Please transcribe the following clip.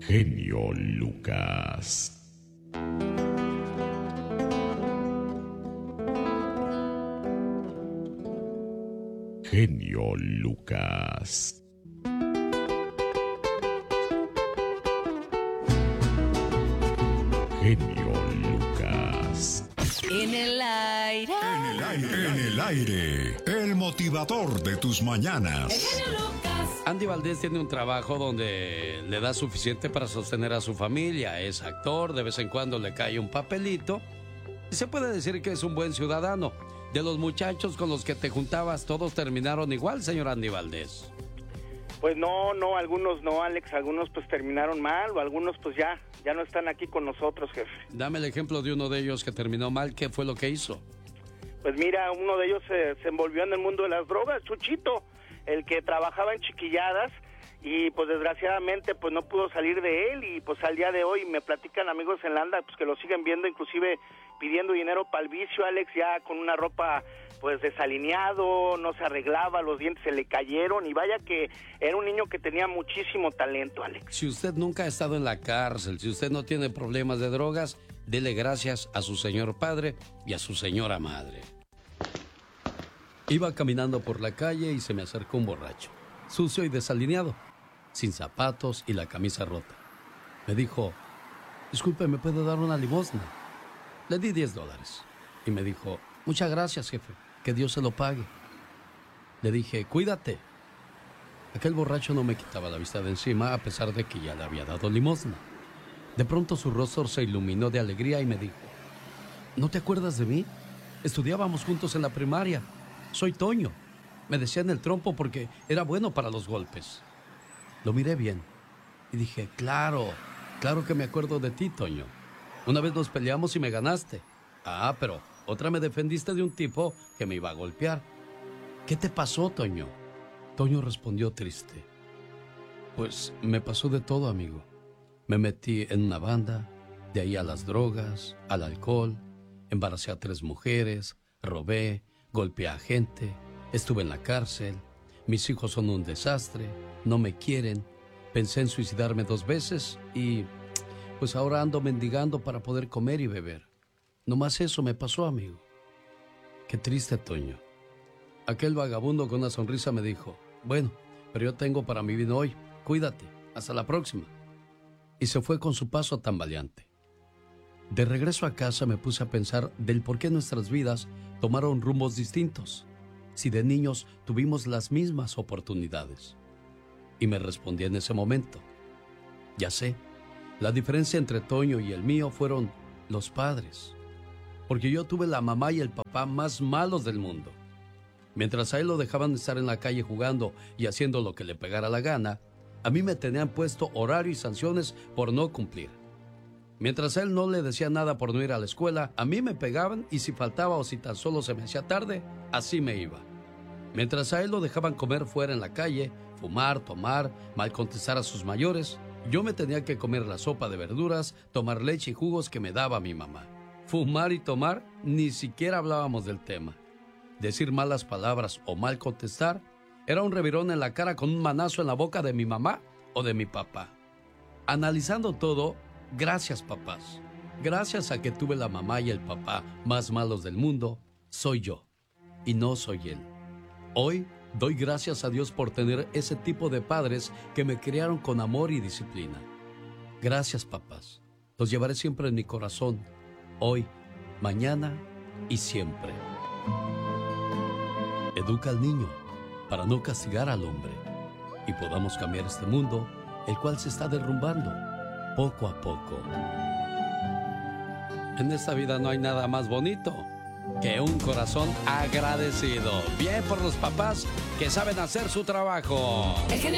Genio Lucas. Genio Lucas. Genio Lucas. En el aire. En el aire. En el aire. El motivador de tus mañanas. El genio Lucas. Andy Valdés tiene un trabajo donde le da suficiente para sostener a su familia. Es actor, de vez en cuando le cae un papelito. Y se puede decir que es un buen ciudadano. De los muchachos con los que te juntabas, ¿todos terminaron igual, señor Andy Valdés? Pues no, algunos no, Alex, algunos pues terminaron mal, o algunos pues ya no están aquí con nosotros, jefe. Dame el ejemplo de uno de ellos que terminó mal. ¿Qué fue lo que hizo? Pues mira, uno de ellos se envolvió en el mundo de las drogas, Chuchito, el que trabajaba en chiquilladas, y pues desgraciadamente pues no pudo salir de él, y pues al día de hoy me platican amigos en Landa pues que lo siguen viendo, inclusive pidiendo dinero para el vicio, Alex, ya con una ropa pues desalineado, no se arreglaba, los dientes se le cayeron, y vaya que era un niño que tenía muchísimo talento, Alex. Si usted nunca ha estado en la cárcel, si usted no tiene problemas de drogas, dele gracias a su señor padre y a su señora madre. Iba caminando por la calle y se me acercó un borracho, sucio y desalineado, sin zapatos y la camisa rota. Me dijo: disculpe, ¿me puede dar una limosna? Le di $10 y me dijo: muchas gracias, jefe, que Dios se lo pague. Le dije: cuídate. Aquel borracho no me quitaba la vista de encima a pesar de que ya le había dado limosna. De pronto su rostro se iluminó de alegría y me dijo: ¿no te acuerdas de mí? Estudiábamos juntos en la primaria. Soy Toño. Me decían el trompo porque era bueno para los golpes. Lo miré bien y dije: claro que me acuerdo de ti, Toño. Una vez nos peleamos y me ganaste. Ah, pero otra me defendiste de un tipo que me iba a golpear. ¿Qué te pasó, Toño? Toño respondió triste: pues me pasó de todo, amigo. Me metí en una banda, de ahí a las drogas, al alcohol, embaracé a 3 mujeres, robé, golpeé a gente, estuve en la cárcel, mis hijos son un desastre, no me quieren, pensé en suicidarme 2 veces y pues ahora ando mendigando para poder comer y beber. Nomás eso me pasó, amigo. Qué triste, Toño. Aquel vagabundo con una sonrisa me dijo: bueno, pero yo tengo para mi vino hoy, cuídate, hasta la próxima. Y se fue con su paso tambaleante. De regreso a casa me puse a pensar del por qué nuestras vidas tomaron rumbos distintos, si de niños tuvimos las mismas oportunidades. Y me respondí en ese momento: ya sé, la diferencia entre Toño y el mío fueron los padres, porque yo tuve la mamá y el papá más malos del mundo. Mientras a él lo dejaban estar en la calle jugando y haciendo lo que le pegara la gana, a mí me tenían puesto horario y sanciones por no cumplir. Mientras a él no le decía nada por no ir a la escuela, a mí me pegaban y si faltaba o si tan solo se me hacía tarde, así me iba. Mientras a él lo dejaban comer fuera en la calle, fumar, tomar, mal contestar a sus mayores, yo me tenía que comer la sopa de verduras, tomar leche y jugos que me daba mi mamá. Fumar y tomar, ni siquiera hablábamos del tema. Decir malas palabras o mal contestar era un revirón en la cara con un manazo en la boca de mi mamá o de mi papá. Analizando todo, gracias, papás. Gracias a que tuve la mamá y el papá más malos del mundo, soy yo y no soy él. Hoy doy gracias a Dios por tener ese tipo de padres que me criaron con amor y disciplina. Gracias, papás. Los llevaré siempre en mi corazón, hoy, mañana y siempre. Educa al niño para no castigar al hombre y podamos cambiar este mundo, el cual se está derrumbando poco a poco. En esta vida no hay nada más bonito que un corazón agradecido. Bien por los papás que saben hacer su trabajo.